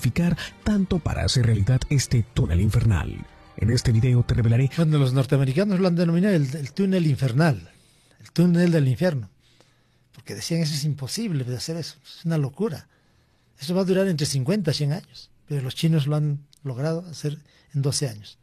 sacrificar tanto para hacer realidad este túnel infernal. En este video te revelaré... Cuando los norteamericanos lo han denominado el túnel infernal, el túnel del infierno, porque decían eso es imposible de hacer eso, es una locura. Eso va a durar entre 50 y 100 años, pero los chinos lo han logrado hacer en 12 años.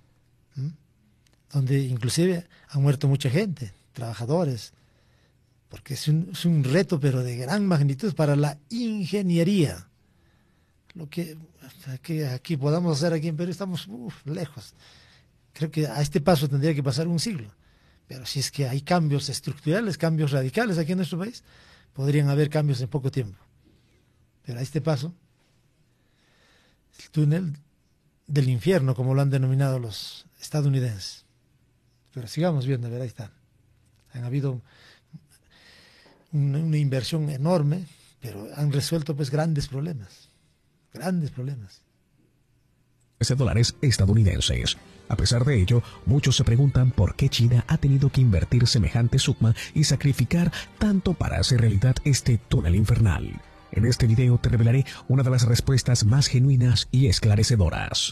Donde inclusive han muerto mucha gente, trabajadores, porque es un reto, pero de gran magnitud para la ingeniería. Lo que aquí podamos hacer aquí en Perú estamos lejos. Creo que a este paso tendría que pasar un siglo. Pero si es que hay cambios estructurales, cambios radicales aquí en nuestro país, podrían haber cambios en poco tiempo. Pero a este paso, el túnel del infierno, como lo han denominado los estadounidenses. Pero sigamos viendo, a ver, ahí está. Han habido una inversión enorme, pero han resuelto pues grandes problemas. Grandes problemas. De dólares estadounidenses. A pesar de ello, muchos se preguntan por qué China ha tenido que invertir semejante suma y sacrificar tanto para hacer realidad este túnel infernal. En este video te revelaré una de las respuestas más genuinas y esclarecedoras.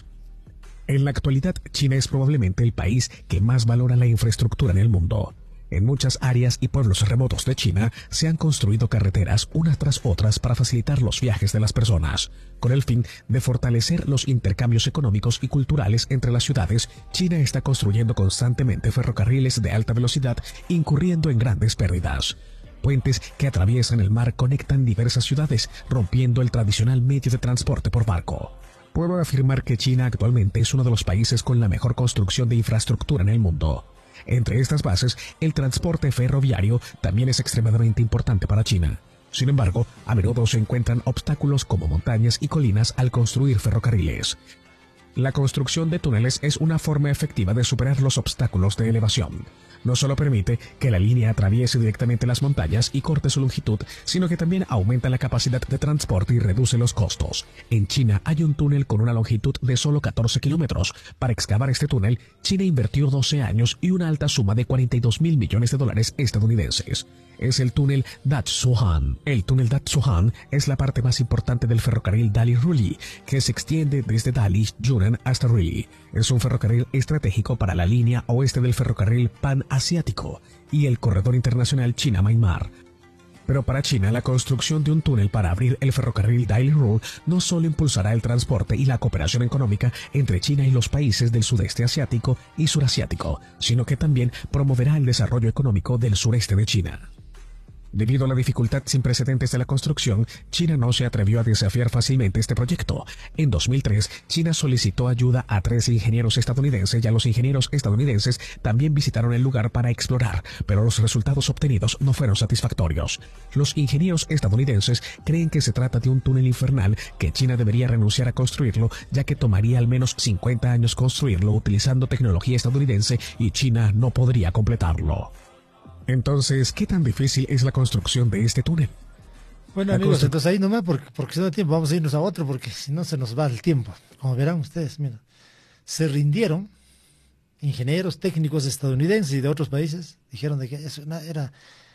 En la actualidad, China es probablemente el país que más valora la infraestructura en el mundo. En muchas áreas y pueblos remotos de China se han construido carreteras unas tras otras para facilitar los viajes de las personas. Con el fin de fortalecer los intercambios económicos y culturales entre las ciudades, China está construyendo constantemente ferrocarriles de alta velocidad, incurriendo en grandes pérdidas. Puentes que atraviesan el mar conectan diversas ciudades, rompiendo el tradicional medio de transporte por barco. Puedo afirmar que China actualmente es uno de los países con la mejor construcción de infraestructura en el mundo. Entre estas bases, el transporte ferroviario también es extremadamente importante para China. Sin embargo, a menudo se encuentran obstáculos como montañas y colinas al construir ferrocarriles. La construcción de túneles es una forma efectiva de superar los obstáculos de elevación. No solo permite que la línea atraviese directamente las montañas y corte su longitud, sino que también aumenta la capacidad de transporte y reduce los costos. En China hay un túnel con una longitud de solo 14 kilómetros. Para excavar este túnel, China invirtió 12 años y una alta suma de 42.000 millones de dólares estadounidenses. Es el túnel Dazhuang. El túnel Dazhuang es la parte más importante del ferrocarril Dali-Ruli, que se extiende desde Dali, Yunnan hasta Ruli. Es un ferrocarril estratégico para la línea oeste del ferrocarril Pan-Asiático y el corredor internacional China-Myanmar. Pero para China, la construcción de un túnel para abrir el ferrocarril Dali-Ruli no solo impulsará el transporte y la cooperación económica entre China y los países del sudeste asiático y surasiático, sino que también promoverá el desarrollo económico del sureste de China. Debido a la dificultad sin precedentes de la construcción, China no se atrevió a desafiar fácilmente este proyecto. En 2003, China solicitó ayuda a 3 ingenieros estadounidenses y a los ingenieros estadounidenses también visitaron el lugar para explorar, pero los resultados obtenidos no fueron satisfactorios. Los ingenieros estadounidenses creen que se trata de un túnel infernal que China debería renunciar a construirlo, ya que tomaría al menos 50 años construirlo utilizando tecnología estadounidense y China no podría completarlo. Entonces, ¿qué tan difícil es la construcción de este túnel? Bueno, amigos, entonces ahí nomás, porque si no hay tiempo, vamos a irnos a otro, porque si no se nos va el tiempo. Como verán ustedes, mira, se rindieron ingenieros técnicos estadounidenses y de otros países, dijeron de que eso era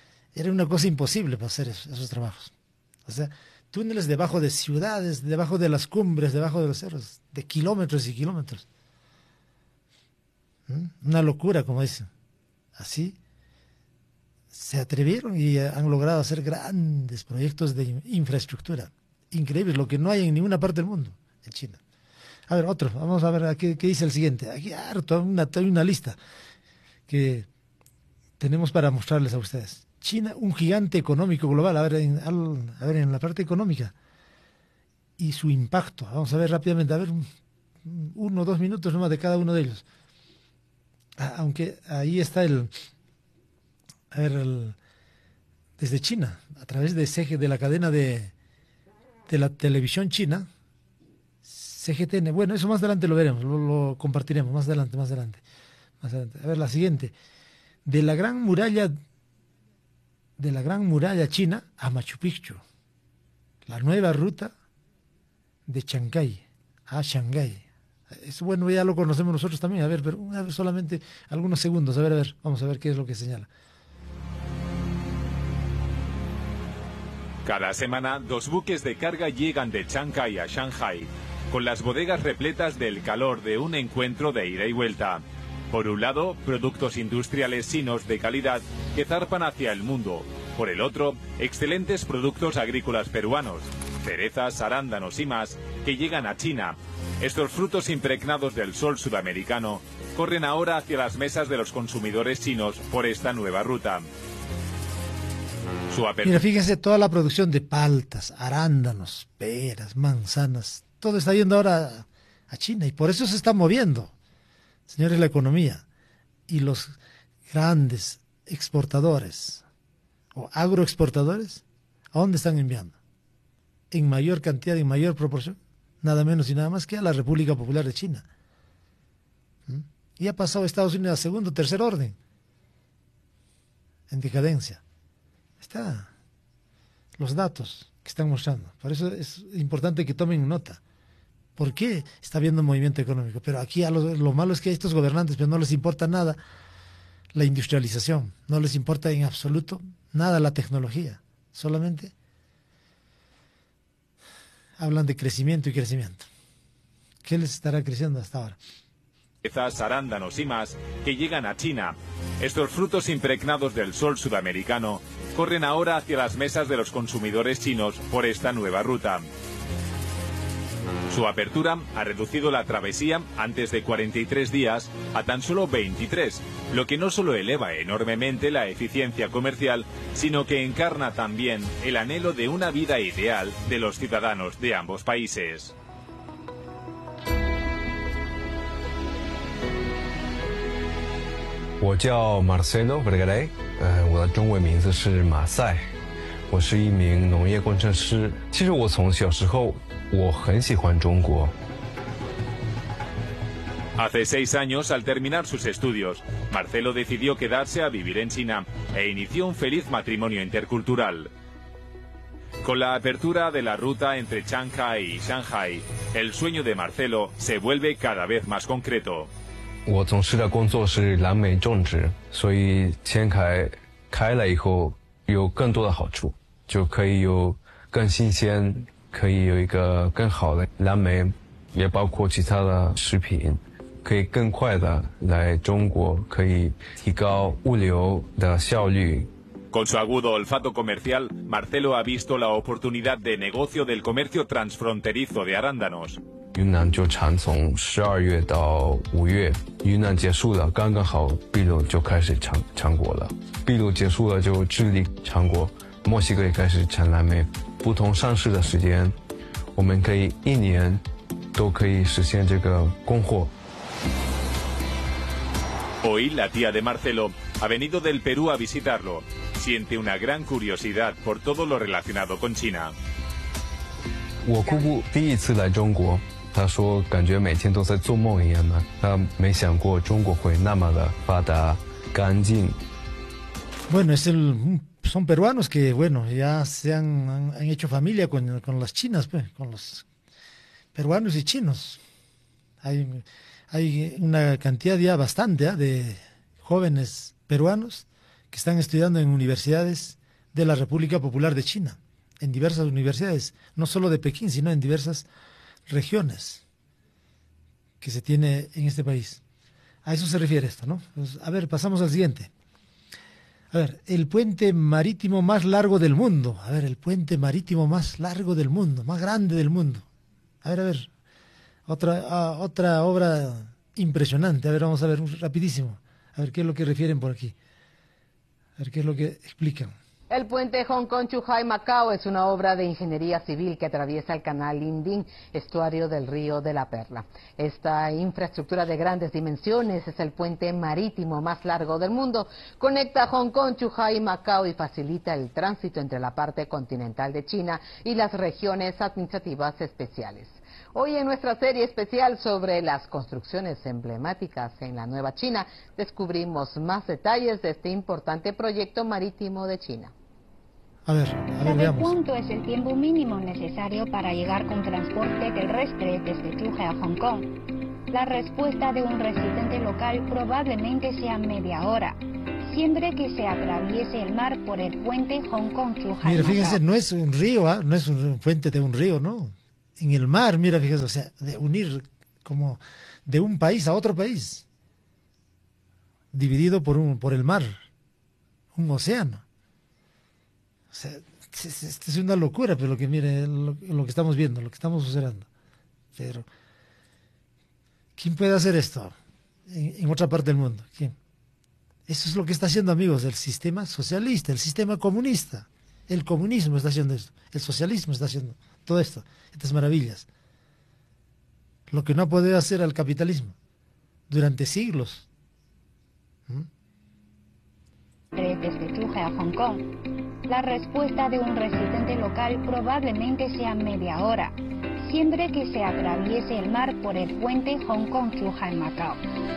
una cosa imposible para hacer esos trabajos. O sea, túneles debajo de ciudades, debajo de las cumbres, debajo de los cerros, de kilómetros y kilómetros. Una locura, como dicen. Así se atrevieron y han logrado hacer grandes proyectos de infraestructura. Increíbles, lo que no hay en ninguna parte del mundo, en China. A ver, otro, vamos a ver qué dice el siguiente. Aquí harto, una lista que tenemos para mostrarles a ustedes. China, un gigante económico global. A ver, en la parte económica y su impacto. Vamos a ver rápidamente, a ver, 1 o 2 minutos nomás de cada uno de ellos. Aunque ahí está desde China, a través de la cadena de la televisión china, CGTN. Bueno, eso más adelante lo veremos, lo compartiremos más adelante. A ver, la siguiente. De la gran muralla china a Machu Picchu, la nueva ruta de Chancay a Shanghái. Eso, bueno, ya lo conocemos nosotros también. A ver, pero solamente algunos segundos. A ver, vamos a ver qué es lo que señala. Cada semana, 2 buques de carga llegan de Chancay a Shanghai, con las bodegas repletas del calor de un encuentro de ida y vuelta. Por un lado, productos industriales chinos de calidad que zarpan hacia el mundo. Por el otro, excelentes productos agrícolas peruanos, cerezas, arándanos y más, que llegan a China. Estos frutos impregnados del sol sudamericano corren ahora hacia las mesas de los consumidores chinos por esta nueva ruta. Mira, fíjense toda la producción de paltas, arándanos, peras, manzanas, todo está yendo ahora a China y por eso se está moviendo, señores, la economía. Y los grandes exportadores o agroexportadores, ¿a dónde están enviando? En mayor cantidad, en mayor proporción, nada menos y nada más que a la República Popular de China. Y ha pasado Estados Unidos a segundo, tercer orden, en decadencia. Está los datos que están mostrando. Por eso es importante que tomen nota. ¿Por qué está habiendo movimiento económico? Pero aquí lo malo es que a estos gobernantes no les importa nada la industrialización, no les importa en absoluto nada la tecnología. Solamente hablan de crecimiento y crecimiento. ¿Qué les estará creciendo hasta ahora? Cerezas, arándanos y más que llegan a China. Estos frutos impregnados del sol sudamericano corren ahora hacia las mesas de los consumidores chinos por esta nueva ruta. Su apertura ha reducido la travesía antes de 43 días a tan solo 23, lo que no solo eleva enormemente la eficiencia comercial, sino que encarna también el anhelo de una vida ideal de los ciudadanos de ambos países. 我叫 Marcelo Vergaray， 我的中文名字是马赛，我是一名农业工程师。其实我从小时候我很喜欢中国。 Hace 6 años, al terminar sus estudios, Marcelo decidió quedarse a vivir en China e inició un feliz matrimonio intercultural. Con la apertura de la ruta entre Chancay y Shanghai, el sueño de Marcelo se vuelve cada vez más concreto. 我从事的工作是蓝莓种植，所以千凯开了以后有更多的好处，就可以有更新鲜，可以有一个更好的蓝莓，也包括其他的食品，可以更快的来中国，可以提高物流的效率。 Con su agudo olfato comercial, Marcelo ha visto la oportunidad de negocio del comercio transfronterizo de arándanos. 云南就产从12月到5月，云南结束了，刚刚好秘鲁就开始产果了。秘鲁结束了就智利产果，墨西哥也开始产蓝莓。不同上市的时间，我们可以1年都可以实现这个供货。 Hoy la tía de Marcelo ha venido del Perú a visitarlo. Siente una gran curiosidad por todo lo relacionado con China. 我姑姑第一次来中国，她说感觉每天都在做梦一样的，她没想过中国会那么的发达、干净。 Bueno, son peruanos que, bueno, ya han hecho familia con las chinas, pues, con los peruanos y chinos. Hay una cantidad ya bastante de jóvenes peruanos que están estudiando en universidades de la República Popular de China, en diversas universidades, no solo de Pekín, sino en diversas regiones que se tiene en este país. A eso se refiere esto, ¿no? Pues, a ver, pasamos al siguiente. A ver, el puente marítimo más largo del mundo. A ver, el puente marítimo más largo del mundo, más grande del mundo. A ver. Otra obra impresionante. A ver, vamos a ver rapidísimo. A ver qué es lo que refieren por aquí. A ver qué es lo que explican. El puente Hong Kong-Zhuhai-Macao es una obra de ingeniería civil que atraviesa el canal Linding, estuario del río de la Perla. Esta infraestructura de grandes dimensiones es el puente marítimo más largo del mundo. Conecta Hong Kong, Zhuhai y Macao y facilita el tránsito entre la parte continental de China y las regiones administrativas especiales. Hoy en nuestra serie especial sobre las construcciones emblemáticas en la Nueva China, descubrimos más detalles de este importante proyecto marítimo de China. A ver, ¿Sabe veamos. cuánto es el tiempo mínimo necesario para llegar con transporte terrestre desde Zhuhai a Hong Kong? La respuesta de un residente local probablemente sea media hora. siempre que se atraviese el mar por el puente Hong Kong-Zhuhai. Mira, fíjense, no es un río, ¿eh? No es un puente de un río, no. En el mar, mira, fíjense, o sea, de unir como de un país a otro país, dividido por el mar, un océano. O sea, esto es una locura, pero lo que mire, lo que estamos viendo, lo que estamos observando. Pero, ¿quién puede hacer esto en otra parte del mundo? ¿Quién? Eso es lo que está haciendo, amigos, el sistema socialista, el sistema comunista. El comunismo está haciendo esto, el socialismo está haciendo todo esto, estas maravillas. Lo que no ha podido hacer el capitalismo durante siglos. Desde Zhuhai a Hong Kong. La respuesta de un residente local probablemente sea media hora, siempre que se atraviese el mar por el puente Hong Kong-Zhuhai-Macao.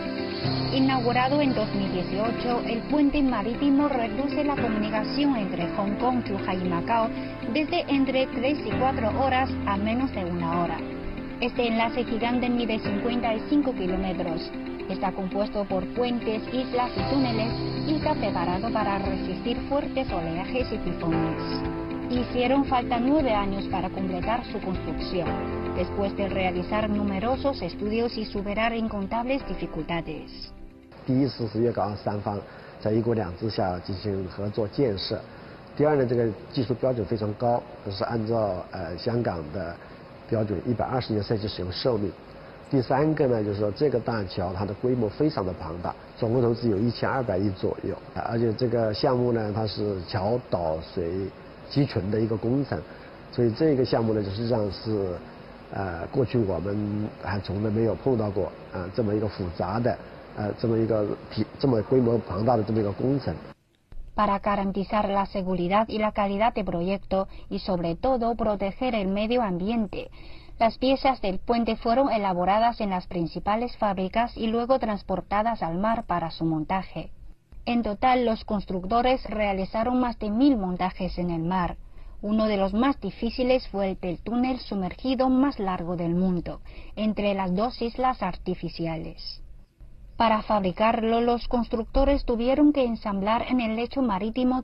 Inaugurado en 2018, el puente marítimo reduce la comunicación entre Hong Kong, Zhuhai y Macao desde entre 3 y 4 horas a menos de 1 hora. Este enlace gigante mide 55 kilómetros. Está compuesto por puentes, islas y túneles y está preparado para resistir fuertes oleajes y tifones. Hicieron falta 9 años para completar su construcción, después de realizar numerosos estudios y superar incontables dificultades. 第一次是粤港澳三方在一国两制下进行合作建设。第二呢，这个技术标准非常高，是按照香港的标准120年设计使用寿命。第三个呢，就是说这个大桥它的规模非常的庞大，总共投资有1200亿左右，而且这个项目呢，它是桥岛水集群的一个工程，所以这个项目呢，实际上是过去我们还从来没有碰到过这么一个复杂的这么规模庞大的这么一个工程。 Para garantizar la seguridad y la calidad de proyecto y sobre todo proteger el medio ambiente, las piezas del puente fueron elaboradas en las principales fábricas y luego transportadas al mar para su montaje. En total, los constructores realizaron más de 1000 montajes en el mar. Uno de los más difíciles fue el del túnel sumergido más largo del mundo, entre las dos islas artificiales. Para fabricarlo, los constructores tuvieron que ensamblar en el lecho marítimo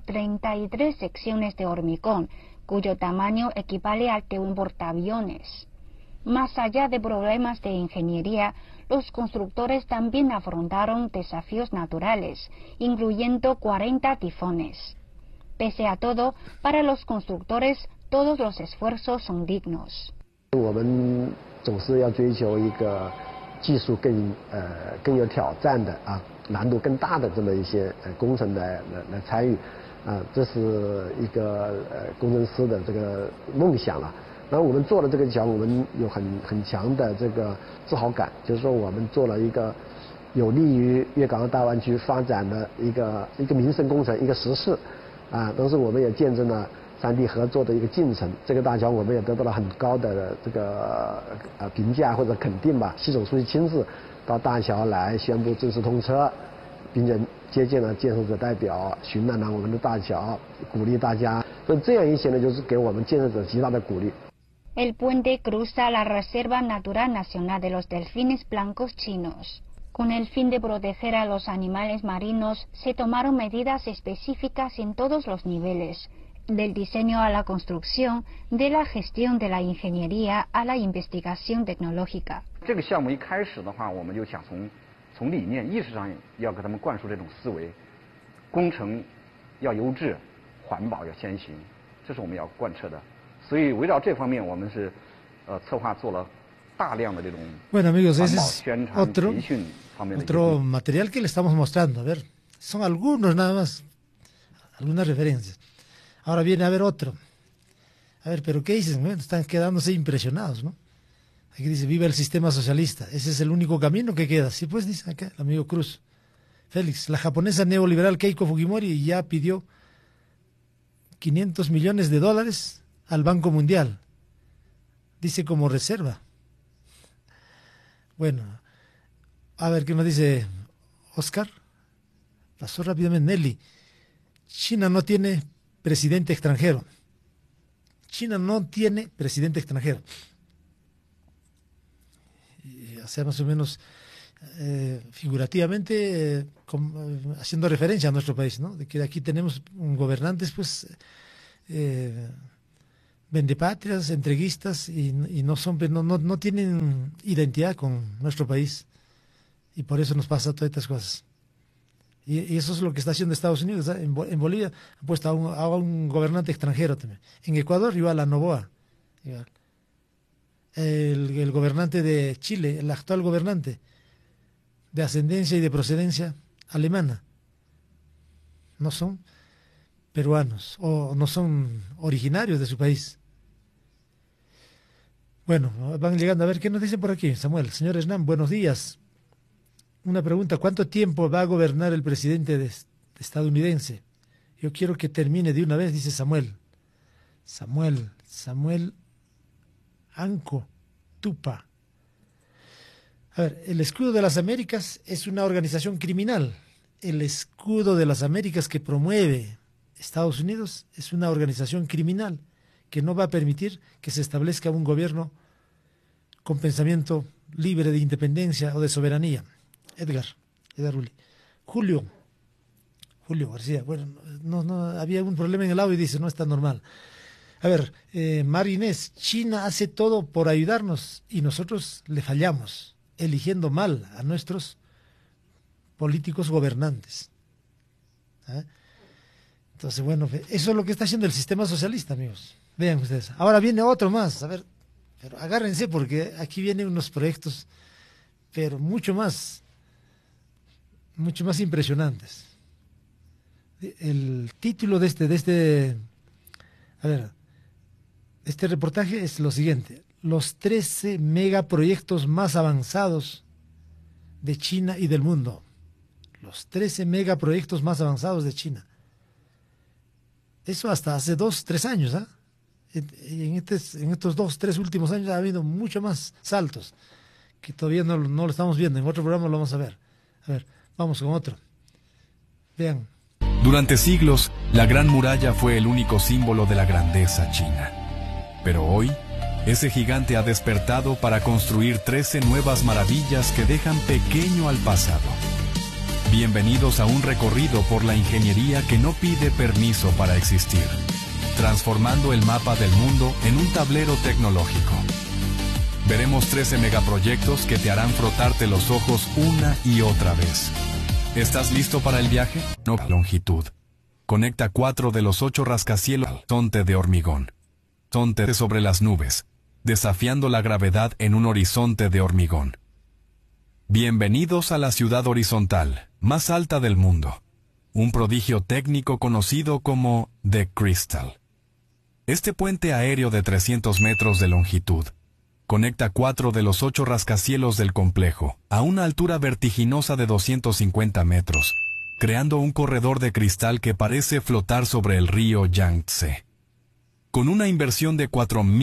33 secciones de hormigón, cuyo tamaño equivale al de un portaaviones. Más allá de problemas de ingeniería, los constructores también afrontaron desafíos naturales, incluyendo 40 tifones. Pese a todo, para los constructores, todos los esfuerzos son dignos. 我们总是要追求一个技术更有挑战的难度更大的这么一些工程来参与这是一个工程师的这个梦想了。 然后我们做了这个桥，我们有很强的这个自豪感，就是说我们做了一个有利于粤港澳大湾区发展的一个民生工程，一个实事同时我们也见证了三地合作的一个进程。这个大桥我们也得到了很高的这个评价或者肯定吧。习总书记亲自到大桥来宣布正式通车，并且接见了建设者代表，巡览了我们的大桥，鼓励大家。所以这样一些呢，就是给我们建设者极大的鼓励。 El puente cruza la Reserva Natural Nacional de los Delfines Blancos Chinos. Con el fin de proteger a los animales marinos, se tomaron medidas específicas en todos los niveles, del diseño a la construcción, de la gestión de la ingeniería a la investigación tecnológica. 这个项目一开始的话，我们就想从理念意识上要给他们灌输这种思维，工程要优质，环保要先行，这是我们要贯彻的。 所以围绕这方面，我们是策划做了大量的这种 Bueno, amigos, ese es 宣传培训方面的 otro material que le estamos mostrando. A ver, son algunos nada más, algunas referencias. Ahora viene a ver otro. A ver, pero ¿qué dicen? Bueno, están quedándose impresionados, ¿no? Aquí dice, viva el sistema socialista. Ese es el único camino que queda. Sí, pues dice acá el amigo Cruz. Félix, la japonesa neoliberal Keiko Fujimori ya pidió $500 millones al Banco Mundial, dice como reserva. Bueno, a ver qué nos dice Oscar. Pasó rápidamente Nelly. China no tiene presidente extranjero. China no tiene presidente extranjero. Y hace más o menos figurativamente haciendo referencia a nuestro país, ¿no? De que aquí tenemos gobernantes, pues, vendepatrias, entreguistas, y no tienen identidad con nuestro país. Y por eso nos pasa todas estas cosas. Y eso es lo que está haciendo Estados Unidos. En Bolivia han puesto a un gobernante extranjero también. En Ecuador igual a Noboa. Igual. El gobernante de Chile, el actual gobernante, de ascendencia y de procedencia alemana. No son peruanos o no son originarios de su país. Bueno, van llegando a ver qué nos dicen por aquí. Samuel, señor Hernán, buenos días. Una pregunta, ¿cuánto tiempo va a gobernar el presidente estadounidense? Yo quiero que termine de una vez, dice Samuel. Samuel Anco Tupa. A ver, el Escudo de las Américas es una organización criminal. El Escudo de las Américas que promueve Estados Unidos es una organización criminal que no va a permitir que se establezca un gobierno con pensamiento libre de independencia o de soberanía. Edgar Rulli. Julio García. Bueno, no había un problema en el audio y dice, no está normal. A ver, Marinés, China hace todo por ayudarnos y nosotros le fallamos, eligiendo mal a nuestros políticos gobernantes. Entonces, bueno, eso es lo que está haciendo el sistema socialista, amigos. Vean ustedes. Ahora viene otro más. A ver, pero agárrense porque aquí vienen unos proyectos, pero mucho más impresionantes. El título de este reportaje es lo siguiente: los 13 megaproyectos más avanzados de China y del mundo. Los 13 megaproyectos más avanzados de China. Eso hasta hace 2-3 años, ¿ah? En estos 2-3 últimos años ha habido mucho más saltos que todavía no lo estamos viendo. En otro programa lo vamos a ver. A ver, vamos con otro. Vean. Durante siglos, la Gran Muralla fue el único símbolo de la grandeza china. Pero hoy, ese gigante ha despertado para construir 13 nuevas maravillas que dejan pequeño al pasado. Bienvenidos a un recorrido por la ingeniería que no pide permiso para existir, transformando el mapa del mundo en un tablero tecnológico. Veremos 13 megaproyectos que te harán frotarte los ojos una y otra vez. ¿Estás listo para el viaje? No, longitud. Conecta 4 de los 8 rascacielos al horizonte de hormigón. Horizonte sobre las nubes, desafiando la gravedad en un horizonte de hormigón. Bienvenidos a la ciudad horizontal, más alta del mundo. Un prodigio técnico conocido como The Crystal. Este puente aéreo de 300 metros de longitud conecta 4 de los 8 rascacielos del complejo a una altura vertiginosa de 250 metros, creando un corredor de cristal que parece flotar sobre el río Yangtze. Con una inversión de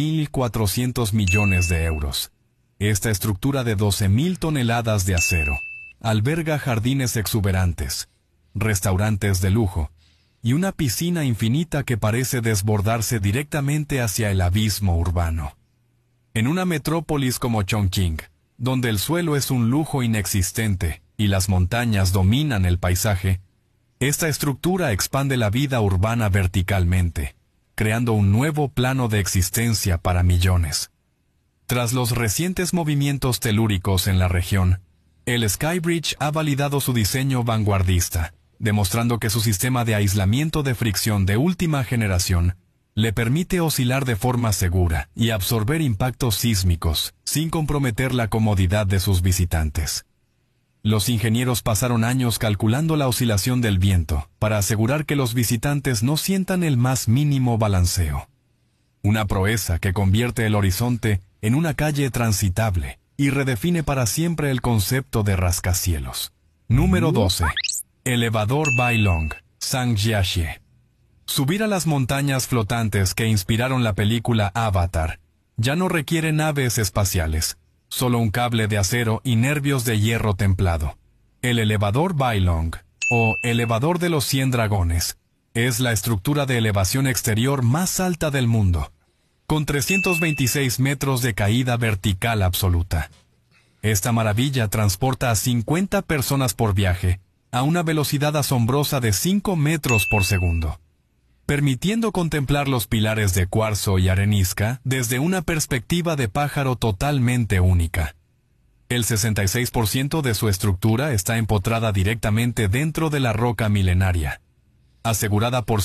4.400 millones de euros, esta estructura de 12.000 toneladas de acero alberga jardines exuberantes, restaurantes de lujo y una piscina infinita que parece desbordarse directamente hacia el abismo urbano. En una metrópolis como Chongqing, donde el suelo es un lujo inexistente y las montañas dominan el paisaje, esta estructura expande la vida urbana verticalmente, creando un nuevo plano de existencia para millones. Tras los recientes movimientos telúricos en la región, el Skybridge ha validado su diseño vanguardista, demostrando que su sistema de aislamiento de fricción de última generación le permite oscilar de forma segura y absorber impactos sísmicos sin comprometer la comodidad de sus visitantes. Los ingenieros pasaron años calculando la oscilación del viento para asegurar que los visitantes no sientan el más mínimo balanceo. Una proeza que convierte el horizonte en una calle transitable y redefine para siempre el concepto de rascacielos. Número 12. Elevador Bailong, Zhangjiajie. Subir a las montañas flotantes que inspiraron la película Avatar ya no requiere naves espaciales, solo un cable de acero y nervios de hierro templado. El elevador Bailong, o elevador de los 100 dragones, es la estructura de elevación exterior más alta del mundo, con 326 metros de caída vertical absoluta. Esta maravilla transporta a 50 personas por viaje, a una velocidad asombrosa de 5 metros por segundo, permitiendo contemplar los pilares de cuarzo y arenisca desde una perspectiva de pájaro totalmente única. El 66% de su estructura está empotrada directamente dentro de la roca milenaria, asegurada por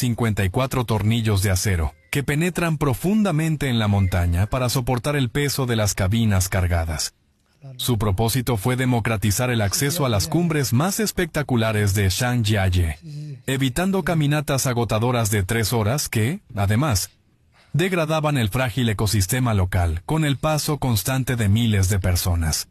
154 tornillos de acero, que penetran profundamente en la montaña para soportar el peso de las cabinas cargadas. Su propósito fue democratizar el acceso a las cumbres más espectaculares de Zhangjiajie, evitando caminatas agotadoras de 3 horas que, además, degradaban el frágil ecosistema local con el paso constante de miles de personas.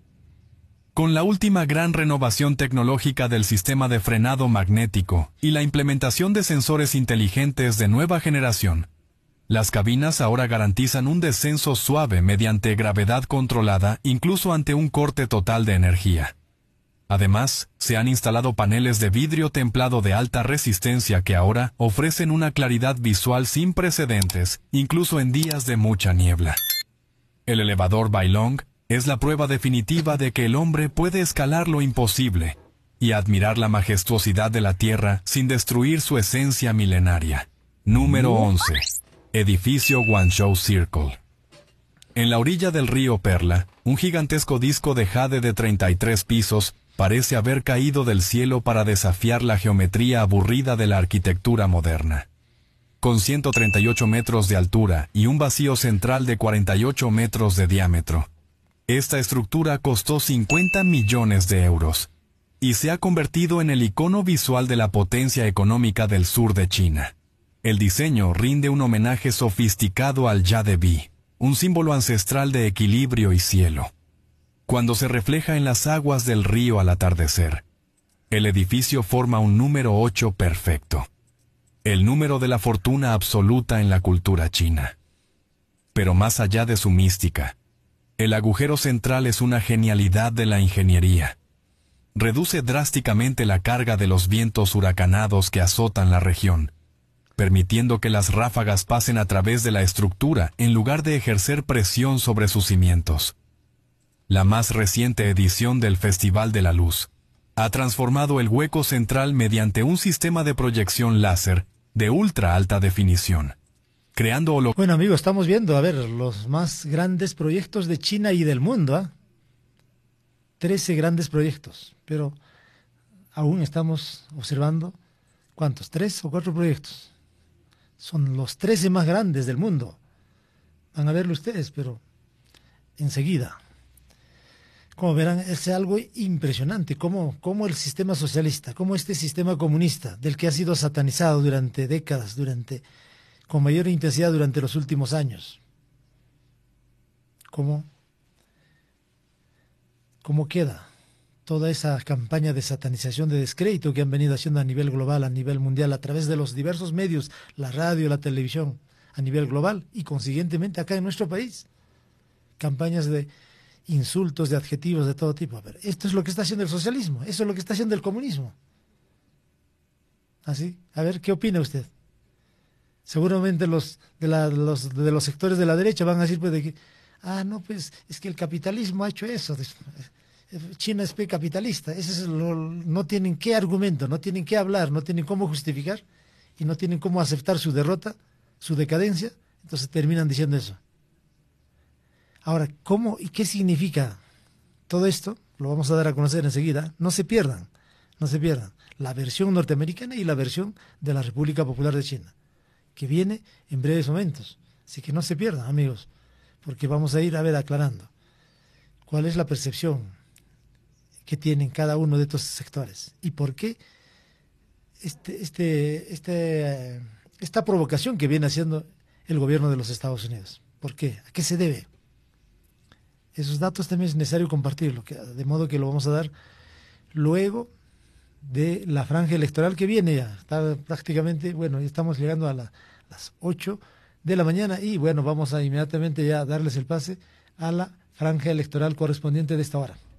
Con la última gran renovación tecnológica del sistema de frenado magnético y la implementación de sensores inteligentes de nueva generación, las cabinas ahora garantizan un descenso suave mediante gravedad controlada incluso ante un corte total de energía. Además, se han instalado paneles de vidrio templado de alta resistencia que ahora ofrecen una claridad visual sin precedentes, incluso en días de mucha niebla. El elevador Bailong es la prueba definitiva de que el hombre puede escalar lo imposible y admirar la majestuosidad de la Tierra sin destruir su esencia milenaria. Número 11. Edificio Guangzhou Circle. En la orilla del río Perla, un gigantesco disco de jade de 33 pisos parece haber caído del cielo para desafiar la geometría aburrida de la arquitectura moderna. Con 138 metros de altura y un vacío central de 48 metros de diámetro, esta estructura costó 50 millones de euros y se ha convertido en el icono visual de la potencia económica del sur de China. El diseño rinde un homenaje sofisticado al Yadebi, un símbolo ancestral de equilibrio y cielo. Cuando se refleja en las aguas del río al atardecer, el edificio forma un número 8 perfecto, el número de la fortuna absoluta en la cultura china. Pero más allá de su mística, el agujero central es una genialidad de la ingeniería. Reduce drásticamente la carga de los vientos huracanados que azotan la región, permitiendo que las ráfagas pasen a través de la estructura en lugar de ejercer presión sobre sus cimientos. La más reciente edición del Festival de la Luz ha transformado el hueco central mediante un sistema de proyección láser de ultra alta definición, creando Bueno, amigos, estamos viendo, a ver, los más grandes proyectos de China y del mundo, ¿eh? 13 grandes proyectos, pero aún estamos observando, ¿cuántos? 3 o 4 proyectos. Son los 13 más grandes del mundo. Van a verlo ustedes, pero enseguida. Como verán, es algo impresionante, cómo el sistema socialista, cómo este sistema comunista, del que ha sido satanizado durante décadas, con mayor intensidad durante los últimos años, cómo queda toda esa campaña de satanización, de descrédito que han venido haciendo a nivel global, a nivel mundial, a través de los diversos medios, la radio, la televisión, a nivel global y consiguientemente acá en nuestro país. Campañas de insultos, de adjetivos de todo tipo. A ver, esto es lo que está haciendo el socialismo, eso es lo que está haciendo el comunismo. ¿Así? A ver, ¿qué opina usted? Seguramente los de los sectores de la derecha van a decir pues de que, no, pues es que el capitalismo ha hecho eso. China es capitalista, no tienen qué argumento, no tienen qué hablar, no tienen cómo justificar y no tienen cómo aceptar su derrota, su decadencia, entonces terminan diciendo eso. Ahora, ¿cómo y qué significa todo esto? Lo vamos a dar a conocer enseguida. No se pierdan la versión norteamericana y la versión de la República Popular de China, que viene en breves momentos. Así que no se pierdan, amigos, porque vamos a ir aclarando cuál es la percepción que tienen cada uno de estos sectores y por qué esta provocación que viene haciendo el gobierno de los Estados Unidos. ¿Por qué? ¿A qué se debe? Esos datos también es necesario compartirlo, de modo que lo vamos a dar luego de la franja electoral que viene ya. Está prácticamente, ya estamos llegando a las 8 de la mañana y vamos a inmediatamente ya darles el pase a la franja electoral correspondiente de esta hora.